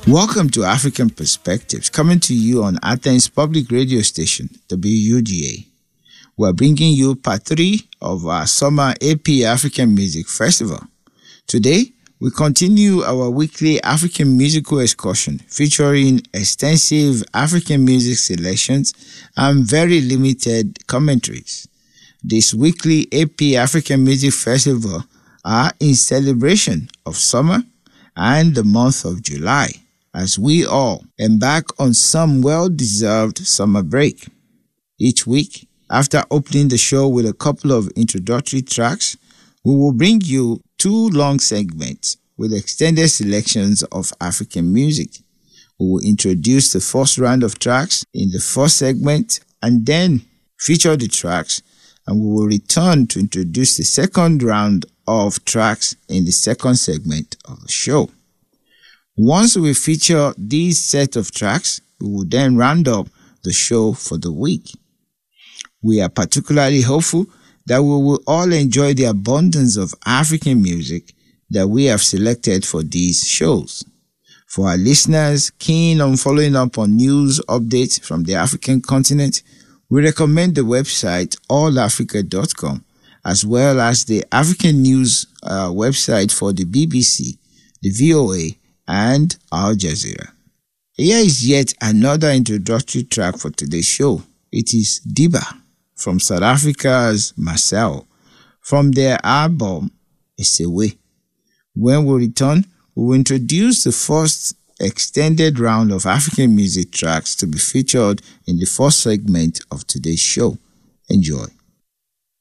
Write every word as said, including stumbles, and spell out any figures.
Welcome to African Perspectives, coming to you on Athens Public Radio Station, W U G A. We're bringing you part three of our summer A P African Music Festival. Today, we continue our weekly African musical excursion featuring extensive African music selections and very limited commentaries. This weekly A P African Music Festival are in celebration of summer and the month of July, as we all embark on some well-deserved summer break. Each week, after opening the show with a couple of introductory tracks, we will bring you two long segments with extended selections of African music. We will introduce the first round of tracks in the first segment and then feature the tracks, and we will return to introduce the second round of tracks in the second segment of the show. Once we feature these set of tracks, we will then round up the show for the week. We are particularly hopeful that we will all enjoy the abundance of African music that we have selected for these shows. For our listeners keen on following up on news updates from the African continent, we recommend the website all africa dot com as well as the African News uh, website for the B B C, the V O A, and Al Jazeera. Here is yet another introductory track for today's show. It is Diba from South Africa's Marcel from their album Esewe. When we return, we will introduce the first extended round of African music tracks to be featured in the first segment of today's show. Enjoy.